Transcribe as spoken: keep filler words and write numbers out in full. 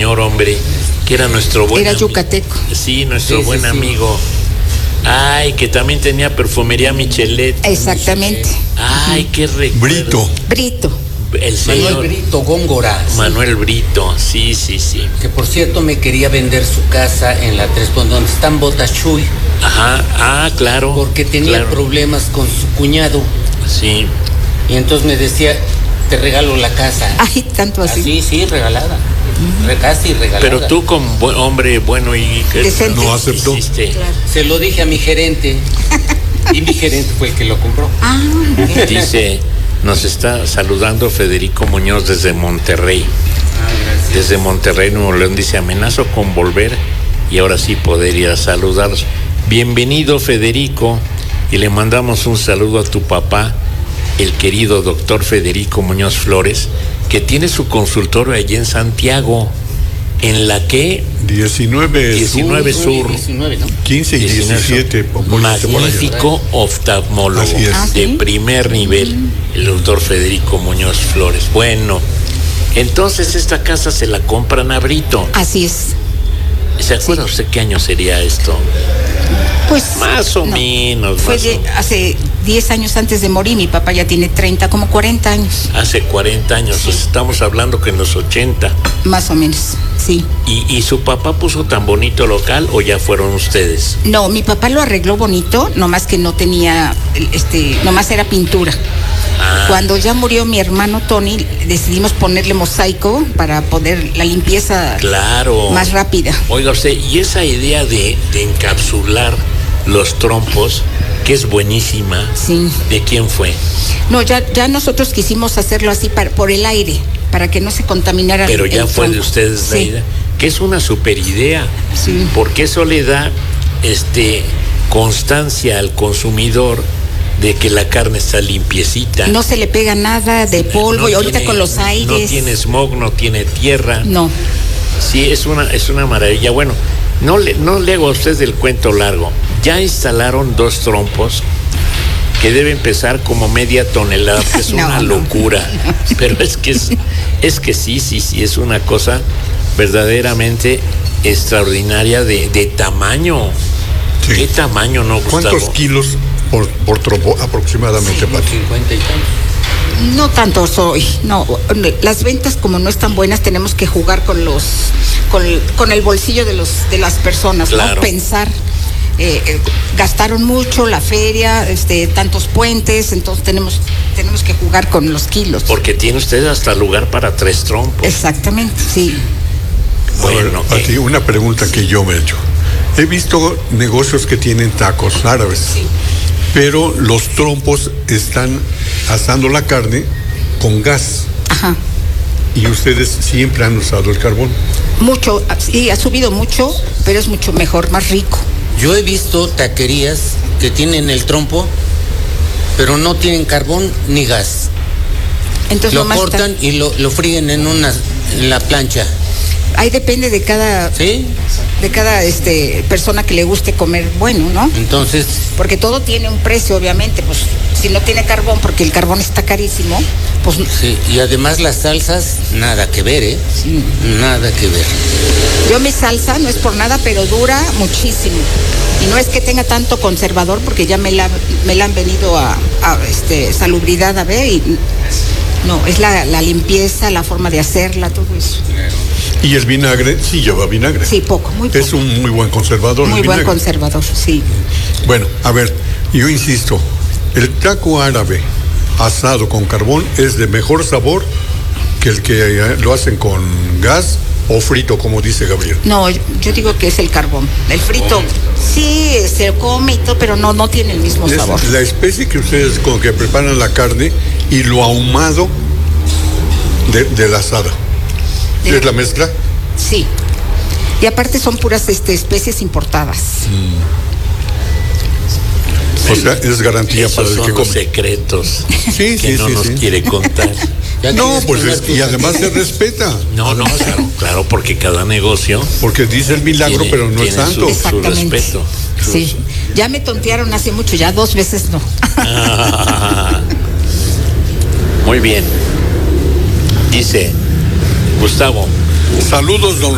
señor, hombre, que era nuestro buen Era amigo. yucateco. Sí, nuestro Sí, sí, buen sí. amigo. Ay, que también tenía perfumería Michelet. Exactamente. Ay, qué recuerdo. Brito. Brito. El señor Manuel Brito Góngora. Manuel Brito, sí, sí, sí. Que por cierto me quería vender su casa en la Tres Pontes, donde están Botas Chuy, Ajá, ah, claro. porque tenía claro. problemas con su cuñado. Sí. Y entonces me decía, te regalo la casa. Ay, tanto así. Así, sí, regalada. Re- casi regalada. Pero tú como buen hombre bueno y que Decente. No aceptó. hiciste, Claro. Se lo dije a mi gerente. Y mi gerente fue el que lo compró. Ah, dice, nos está saludando Federico Muñoz desde Monterrey. Desde Monterrey, Nuevo León, dice, amenazo con volver y ahora sí poder ir a saludarlos. Bienvenido, Federico, y le mandamos un saludo a tu papá, el querido doctor Federico Muñoz Flores, que tiene su consultorio allí en Santiago, en la que diecinueve, diecinueve Sur, diecinueve, ¿no? quince y diecisiete. magnífico oftalmólogo Así es. Ah, de ¿sí? primer nivel, el doctor Federico Muñoz Flores. Bueno, entonces esta casa se la compran a Brito. así es. ¿Se acuerda usted qué año sería esto? Pues Más o no, menos. Fue más de- o- hace diez años antes de morir. Mi papá ya tiene treinta, como cuarenta años, Hace cuarenta años, Sí. pues estamos hablando que en los ochenta. más o menos. Sí. ¿Y, y su papá puso tan bonito local o ya fueron ustedes? No, mi papá lo arregló bonito, nomás que no tenía, este, nomás era pintura. Ah, Cuando ya murió mi hermano Tony, decidimos ponerle mosaico para poder la limpieza claro. más rápida. Oiga usted, y esa idea de, de encapsular los trompos, que es buenísima, Sí. ¿de quién fue? No, ya, ya nosotros quisimos hacerlo así para, por el aire, para que no se contaminara. Pero el- ya el fue de tronco. ustedes la Sí. idea, que es una super idea, Sí. porque eso le da este, constancia al consumidor de que la carne está limpiecita. No se le pega nada de polvo No y ahorita tiene- con los aires. No tiene smog, no tiene tierra. No. Sí, es una, es una maravilla. Bueno, no le, no le hago a usted el cuento largo. Ya instalaron dos trompos que deben pesar como media tonelada, que es No, una no. locura. Pero es que es, es que sí, sí, sí, es una cosa verdaderamente extraordinaria de, de tamaño. Sí. ¿Qué tamaño, no, Gustavo? ¿Cuántos kilos por, por trompo aproximadamente, Como Pati? cincuenta y tantos. No tanto soy, no. Las ventas como no están buenas, tenemos que jugar con los, con, con el bolsillo de los, de las personas, Claro. ¿no? Pensar. Eh, eh, gastaron mucho la feria, este, tantos puentes, entonces tenemos, tenemos que jugar con los kilos. Porque tiene usted hasta lugar para tres trompos. Exactamente, sí. Bueno, Bueno, Pati, eh, una pregunta que yo me he hecho. He visto negocios que tienen tacos árabes, pero los trompos están asando la carne con gas Ajá. y ustedes siempre han usado el carbón. Mucho, sí, ha subido mucho, pero es mucho mejor, más rico. Yo he visto taquerías que tienen el trompo, pero no tienen carbón ni gas. Entonces Lo nomás está- cortan y lo, lo fríen en una en la plancha. ahí depende de cada, ¿Sí? de cada este, persona que le guste comer bueno, ¿no? Entonces, Porque todo tiene un precio, obviamente, pues si no tiene carbón, porque el carbón está carísimo, pues sí. Y además las salsas, nada que ver, ¿eh? sí. Nada que ver. Yo mi salsa no es por nada, pero dura muchísimo. Y no es que tenga tanto conservador, porque ya me la, me la han venido a, a, este, salubridad a ver y no, es la, la limpieza, la forma de hacerla, todo eso. Y el vinagre, sí lleva vinagre. Sí, poco, muy poco. Es un muy buen conservador. Muy el buen vinagre. conservador, sí. Bueno, a ver, yo insisto, el taco árabe asado con carbón es de mejor sabor que el que eh, lo hacen con gas o frito, como dice Gabriel. No, yo digo que es el carbón. El frito, sí, se come y todo, pero no, no tiene el mismo Es sabor. la especie que ustedes con que preparan la carne y lo ahumado de, de la asada. De- ¿Es la mezcla? Sí. Y aparte son puras este, especies importadas. O sea, es garantía Esos para el son que los come. secretos Sí, que sí, no sí, nos sí. quiere contar. ¿Ya No, quieres pues poner es- tu- y además se respeta. No, no, claro, claro, porque cada negocio Porque dice el milagro, tiene- pero no es tiene santo. su- Exactamente. respeto. Sí. Ya me tontearon hace mucho, ya dos veces no. Ah, muy bien. Dice Gustavo, Saludos, don